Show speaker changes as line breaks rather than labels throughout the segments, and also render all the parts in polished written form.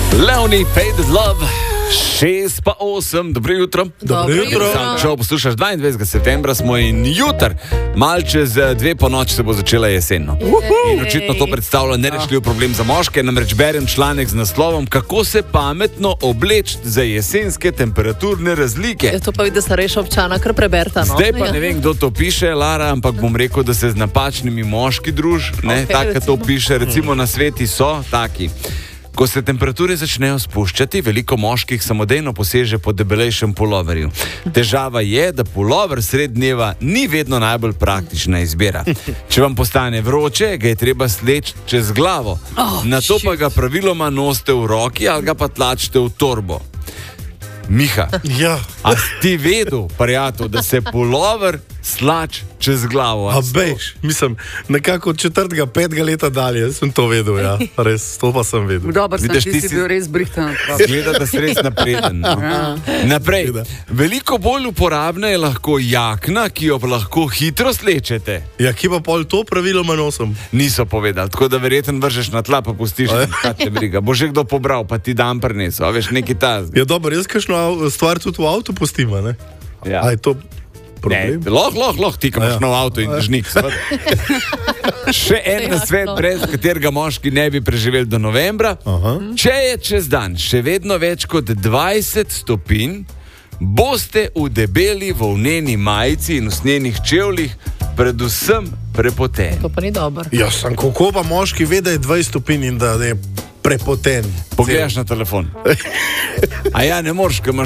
Leonie, Faded Love, 6:08, dobro jutro.
Dobro jutro.
Če poslušaš 22. septembra, smo in jutr, mal čez 2 po noči se bo začela jesen. In očitno to predstavlja nerešljiv problem za moške, namreč berem članek z naslovom, kako se pametno obleči za jesenske temperaturne razlike.
Je to pa vidi, da starejša občana kar preberta. No?
Zdaj pa ne vem, kdo to piše, Lara, ampak bom rekel, da se z napačnimi moški druž, tako to piše, recimo na sveti so taki. Ko se temperature začnejo spuščati, veliko moških samodejno poseže po debelejšem puloverju. Težava je, da pulover sred dneva ni vedno najbolj praktična izbira. Če vam postane vroče, ga je treba sleči čez glavo. Nato pa ga praviloma nosite v roki ali ga pa tlačite v torbo. Miha, a ti vedel, prijatelj, da se pulover slač čez glavo?
A bejš, mislim, nekako od 4., 5. leta dalje sem to vedel, ja. Res, to pa sem vedel.
Dobar sem, ti si bil res brihtan.
Gleda, da si res napreden. No. Naprej, veliko bolj uporabna je lahko jakna, ki jo lahko hitro slečete.
Ja, ki pa pol to praviloma nosim?
Niso povedali, tako da verjetno vržeš na tla, pa pustiš, kaj te briga. Bo že kdo pobral, pa ti dan prinesel, a veš, neki taz.
Ja, dobro, jaz kakšno stvar tudi v avtu pustim, ne?
Ja.
A je to problem?
Lahko, ti ko imaš nov avto in držnik, seveda. Še en nasvet, brez katerega moški ne bi preživeli do novembra. Če je čez dan še vedno več kot 20 stopinj, boste v debeli volneni majici in usnjenih čevljih predvsem prepoteni.
To pa ni dobro.
Ja, sem, kako pa moški ve, da je 20 stopinj in da je prepoten?
Pogledaš na telefon. A ja, ne moreš, ki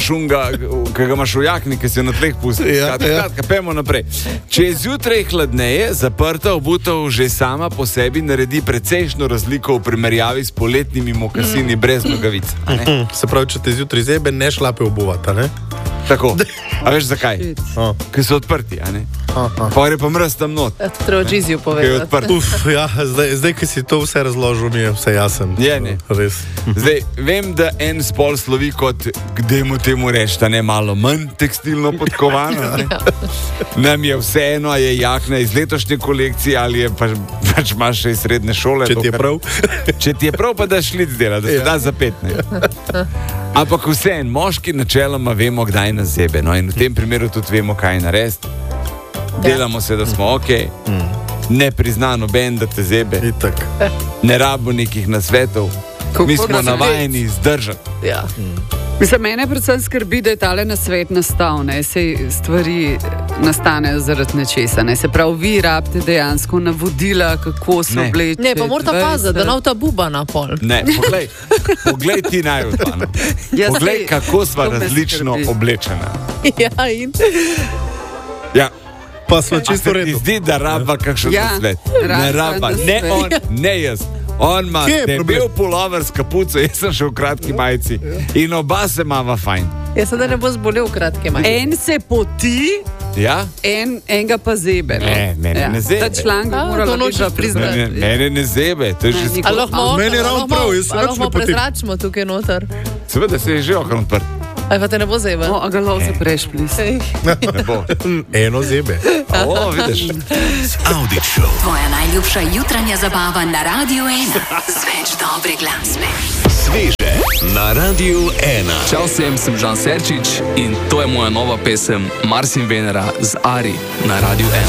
ga imaš v jakni, ki si jo na tleh pusti. Kratka, pojmo naprej. Če je zjutraj hladneje, zaprta obutev že sama po sebi naredi precejšno razliko v primerjavi s poletnimi mokasini brez nogavic.
Se pravi, če te zjutraj zebe, ne šlape obuvata, ne?
Tako. A veš zakaj? Ker so odprti, a ne? Pa gre pa mraz tam not.
Treba džiziju povedati.
Ja, zdaj, ki si to vse razložil, mi je vse jasen.
Je, ne?
Res.
Zdaj, vem, da en spol slovi kot, kdaj temu reči, da ne malo manj tekstilno podkovano. Nam je vseeno, a je jakna iz letošnje kolekcije ali je pač imaš še iz srednje šole.
Če ti je prav.
Če ti je prav, pa da šlic dela, da se da za 15. Ampak vseeno, moški načeloma vemo, kdaj nas zebe. No, in v tem primeru tudi vemo, kaj narediti. Delamo se, da smo okej. Ne prizna noben, da te zebe. Ne rabo nekih nasvetov. Mi smo navajeni zdržati.
Ja.
Mislim, mene predvsem skrbi, da je tale nasvet nastal, ne, sej stvari nastanejo zaradi nečesa, ne, se pravi, vi rabite dejansko navodila, kako se obleči.
Ne, pa morate paziti, da nav ta buba na pol.
Ne, poglej ti najutvano. Poglej, kako sva različno oblečena.
Ja, in?
Ja.
Pa smo čisto redu.
Zdi, da rabba kakšen nasvet. Ne rabba, ne on, ne jaz. On ima debel pulover s kapuco, jaz sem še v kratki majici. In oba se imava fajn.
Jaz sem, da ne bo zbolel v kratki majici.
En se poti, enega pa zebe.
Ne, mene ne zebe.
Ta članek bi morala biti priznati.
Mene ne zebe.
Meni je ravno prav, jaz se več ne potim.
Lahko prezračimo tukaj noter.
Seveda se je že okron odprt.
Aj pa te ne bo zebe.
A ga lahko zapreš, plis.
Ne bo.
Eno zebe.
Vidiš.
Audi Show. Tvoja najljubša jutranja zabava na Radiu 1. Z več dobre glasbe.
Sveže na Radiu 1.
Čau vsem, sem Žan Serčič in to je moja nova pesem Mars in Venera z Ari na Radiu 1.